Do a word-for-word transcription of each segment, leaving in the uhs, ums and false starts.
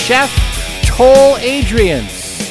Chef Toll Adrians.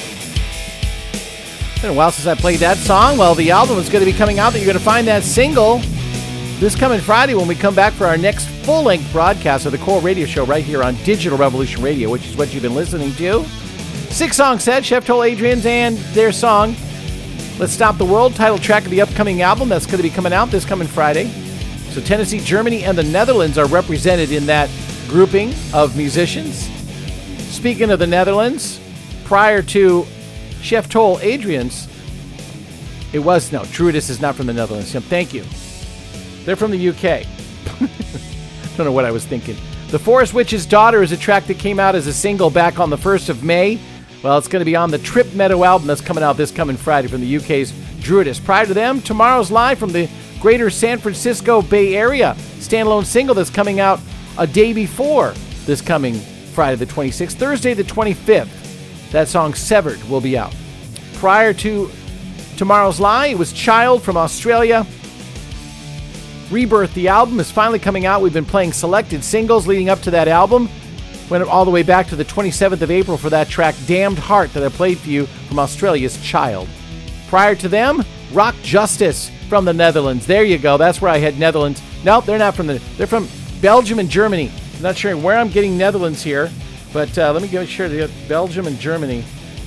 It's been a while since I played that song. Well, the album is going to be coming out that you're going to find that single this coming Friday when we come back for our next full-length broadcast of the Core Radio Show right here on Digital Revolution Radio, which is what you've been listening to. Six-song set, Chef Toll Adrians and their song, Let's Stop the World, title track of the upcoming album that's going to be coming out this coming Friday. So Tennessee, Germany, and the Netherlands are represented in that grouping of musicians. Speaking of the Netherlands, prior to Chef Toll Adrians, it was, no, Druidus is not from the Netherlands. Thank you. They're from the U K. Don't know what I was thinking. The Forest Witch's Daughter is a track that came out as a single back on the first of May. Well, it's going to be on the Trip Meadow album that's coming out this coming Friday from the U K's Druidus. Prior to them, Tomorrow's Live from the greater San Francisco Bay Area. Standalone single that's coming out a day before this coming Friday the twenty-sixth. Thursday the twenty-fifth. That song Severed will be out. Prior to Tomorrow's Lie, it was Child from Australia. Rebirth, the album, is finally coming out. We've been playing selected singles leading up to that album. Went all the way back to the twenty-seventh of April for that track, Damned Heart, that I played for you from Australia's Child. Prior to them, Rock Justice from the Netherlands. There you go. That's where I had Netherlands. Nope, they're not from the... They're from Belgium and Germany. I'm not sure where I'm getting Netherlands here, but uh, let me get sure to get Belgium and Germany.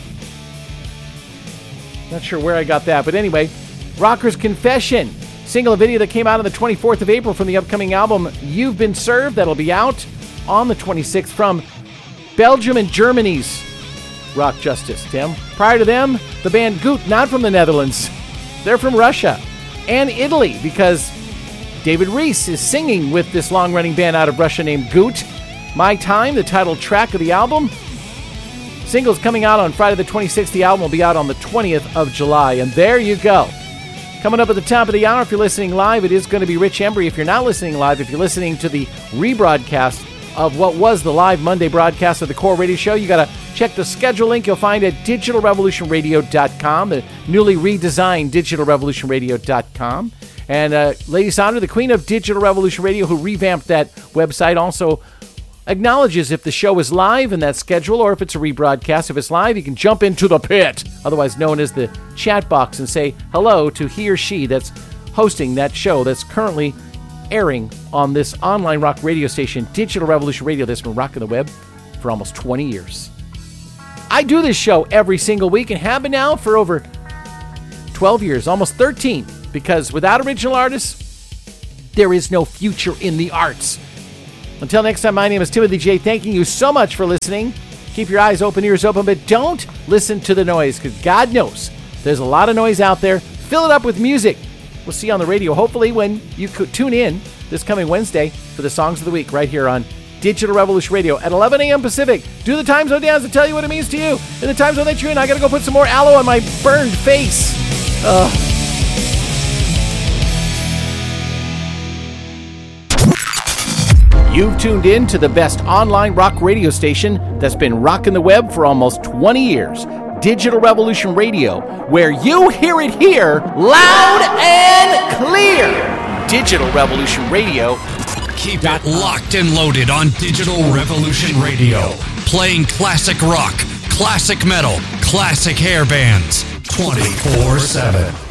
Not sure where I got that, but anyway, Rocker's Confession. Single and video that came out on the twenty-fourth of April from the upcoming album You've Been Served. That'll be out on the twenty-sixth from Belgium and Germany's Rock Justice, Tim. Prior to them, the band Goot, not from the Netherlands. They're from Russia and Italy because David Reese is singing with this long-running band out of Russia named Goot. My Time, the title track of the album. Single's coming out on Friday the twenty-sixth. The album will be out on the twentieth of July. And there you go. Coming up at the top of the hour, if you're listening live, it is going to be Rich Embry. If you're not listening live, if you're listening to the rebroadcast of what was the live Monday broadcast of the Core Radio Show, you got to check the schedule link you'll find at digital revolution radio dot com, the newly redesigned digital revolution radio dot com. And uh, Lady Sandra, the queen of Digital Revolution Radio, who revamped that website, also acknowledges if the show is live in that schedule or if it's a rebroadcast. If it's live, you can jump into the pit, otherwise known as the chat box, and say hello to he or she that's hosting that show that's currently airing on this online rock radio station, Digital Revolution Radio, that's been rocking the web for almost twenty years. I do this show every single week and have been now for over twelve years, almost thirteen, because without original artists, there is no future in the arts. Until next time, my name is Timothy J. Thanking you so much for listening. Keep your eyes open, ears open, but don't listen to the noise, because God knows there's a lot of noise out there. Fill it up with music. We'll see you on the radio, hopefully, when you could tune in this coming Wednesday for the Songs of the Week right here on Digital Revolution Radio at eleven a.m. Pacific. Do the time zone dance to tell you what it means to you. In the time zone that you're in, I got to go put some more aloe on my burned face. Ugh. You've tuned in to the best online rock radio station that's been rocking the web for almost twenty years. Digital Revolution Radio, where you hear it here loud and clear. Digital Revolution Radio. Keep it locked and loaded on Digital Revolution Radio. Playing classic rock, classic metal, classic hair bands twenty-four seven.